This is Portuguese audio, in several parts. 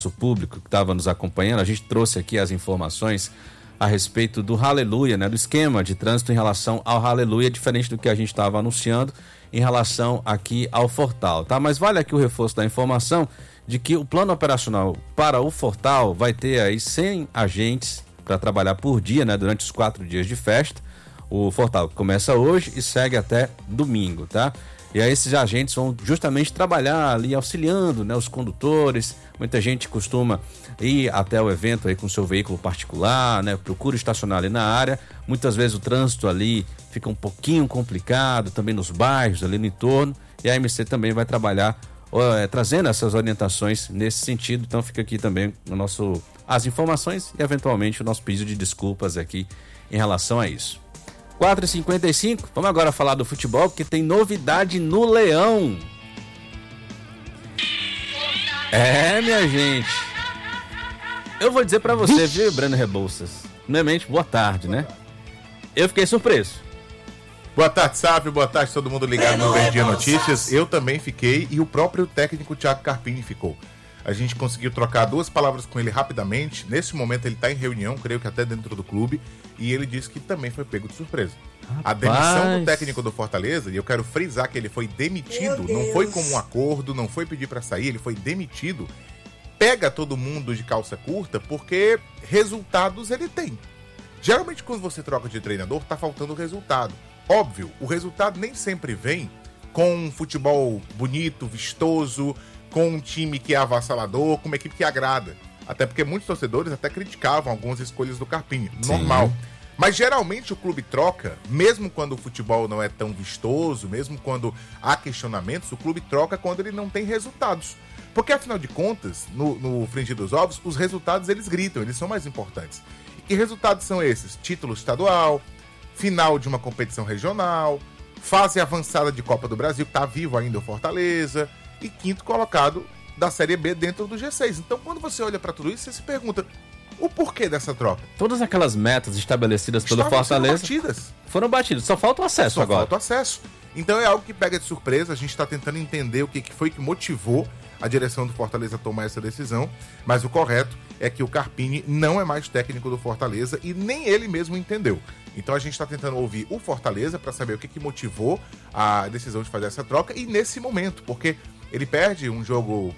público que estava nos acompanhando, a gente trouxe aqui as informações a respeito do Hallelujah, né, do esquema de trânsito em relação ao Hallelujah, diferente do que a gente estava anunciando em relação aqui ao Fortal, tá? Mas vale aqui o reforço da informação de que o plano operacional para o Fortal vai ter aí 100 agentes para trabalhar por dia, né, durante os 4 dias de festa. O Fortal começa hoje e segue até domingo, tá? E aí esses agentes vão justamente trabalhar ali auxiliando, né, os condutores. Muita gente costuma ir até o evento aí com seu veículo particular, né, procura estacionar ali na área. Muitas vezes o trânsito ali fica um pouquinho complicado, também nos bairros ali no entorno. E a MC também vai trabalhar trazendo essas orientações nesse sentido. Então fica aqui também as informações e eventualmente o nosso pedido de desculpas aqui em relação a isso. 4h55, vamos agora falar do futebol, porque tem novidade no Leão. Minha gente. Eu vou dizer pra você, viu, Breno Rebouças? Primeiramente, boa tarde, né? Eu fiquei surpreso. Boa tarde, Sávio. Boa tarde, todo mundo ligado no Verdinha Notícias. Eu também fiquei e o próprio técnico Thiago Carpini ficou. A gente conseguiu trocar 2 palavras com ele rapidamente. Nesse momento ele está em reunião, creio que até dentro do clube, e ele disse que também foi pego de surpresa. Rapaz. A demissão do técnico do Fortaleza, e eu quero frisar que ele foi demitido, não foi como um acordo, não foi pedir para sair, ele foi demitido. Pega todo mundo de calça curta porque resultados ele tem. Geralmente quando você troca de treinador, tá faltando resultado. Óbvio, o resultado nem sempre vem com um futebol bonito, vistoso, com um time que é avassalador, com uma equipe que agrada. Até porque muitos torcedores até criticavam algumas escolhas do Carpini. Normal. Sim. Mas geralmente o clube troca, mesmo quando o futebol não é tão vistoso, mesmo quando há questionamentos, o clube troca quando ele não tem resultados. Porque afinal de contas, no frigir dos ovos, os resultados eles gritam, eles são mais importantes. E que resultados são esses? Título estadual, final de uma competição regional, fase avançada de Copa do Brasil, que está vivo ainda o Fortaleza, e 5º colocado da Série B dentro do G6. Então, quando você olha para tudo isso, você se pergunta o porquê dessa troca. Todas aquelas metas estabelecidas pelo Fortaleza foram batidas. Só falta o acesso agora. Só falta o acesso. Então é algo que pega de surpresa. A gente está tentando entender o que foi que motivou a direção do Fortaleza a tomar essa decisão. Mas o correto é que o Carpini não é mais técnico do Fortaleza e nem ele mesmo entendeu. Então a gente está tentando ouvir o Fortaleza para saber o que motivou a decisão de fazer essa troca. E nesse momento, porque ele perde um jogo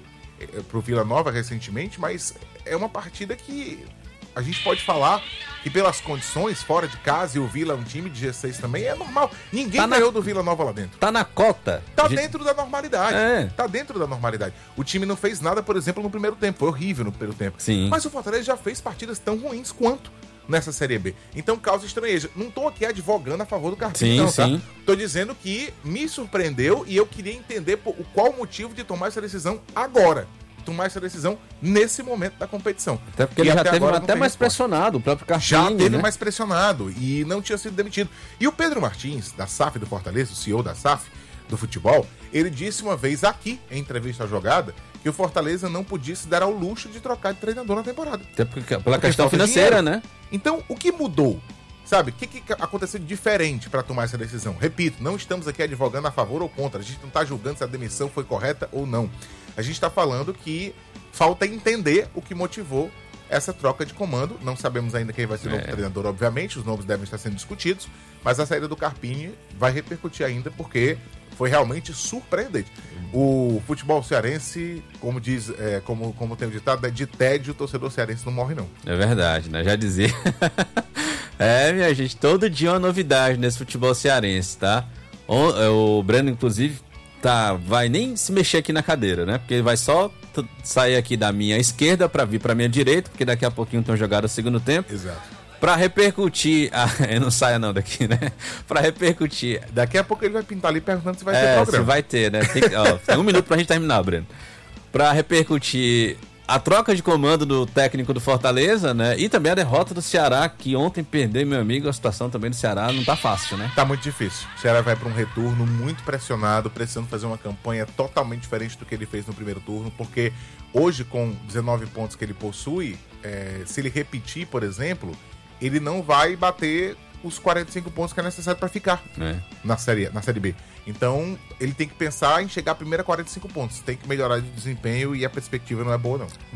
pro Vila Nova recentemente, mas é uma partida que a gente pode falar que pelas condições, fora de casa, e o Vila é um time de G6 também, é normal. Ninguém ganhou do Vila Nova lá dentro. Tá na cota. Tá dentro da normalidade. Tá dentro da normalidade. O time não fez nada, por exemplo, no primeiro tempo. Foi horrível no primeiro tempo. Sim. Mas o Fortaleza já fez partidas tão ruins quanto nessa Série B. Então causa estranheza. Não tô aqui advogando a favor do Carpini, não, tá? Tô dizendo que me surpreendeu e eu queria entender qual o motivo de tomar essa decisão agora. Tomar essa decisão nesse momento da competição. Até porque ele já teve até mais pressionado, o próprio Carpini, já teve mais pressionado e não tinha sido demitido. E o Pedro Martins, da SAF do Fortaleza, o CEO da SAF do futebol, ele disse uma vez aqui, em entrevista à jogada, que o Fortaleza não podia se dar ao luxo de trocar de treinador na temporada. Até pela questão financeira, né? Então, o que mudou? Sabe, o que aconteceu de diferente para tomar essa decisão? Repito, não estamos aqui advogando a favor ou contra. A gente não está julgando se a demissão foi correta ou não. A gente está falando que falta entender o que motivou essa troca de comando. Não sabemos ainda quem vai ser o novo treinador, obviamente. Os nomes devem estar sendo discutidos. Mas a saída do Carpini vai repercutir ainda porque foi realmente surpreendente. O futebol cearense, como diz, como tem o ditado, de tédio o torcedor cearense não morre não. É verdade, né? Já dizia. Minha gente, todo dia uma novidade nesse futebol cearense, tá? O Breno, inclusive, vai nem se mexer aqui na cadeira, né? Porque ele vai só sair aqui da minha esquerda para vir para minha direita, porque daqui a pouquinho tem uma jogada segundo tempo. Exato. Pra repercutir... não saia não daqui, né? Pra repercutir... Daqui a pouco ele vai pintar ali perguntando se vai ter programa. Se vai ter, né? Tem 1 minuto pra gente terminar, Breno. Pra repercutir a troca de comando do técnico do Fortaleza, né? E também a derrota do Ceará, que ontem perdeu, meu amigo. A situação também do Ceará não tá fácil, né? Tá muito difícil. O Ceará vai pra um retorno muito pressionado, precisando fazer uma campanha totalmente diferente do que ele fez no primeiro turno, porque hoje, com 19 pontos que ele possui, se ele repetir, por exemplo, ele não vai bater os 45 pontos que é necessário para ficar na série B. Então, ele tem que pensar em chegar primeiro a 45 pontos. Tem que melhorar de desempenho e a perspectiva não é boa, não.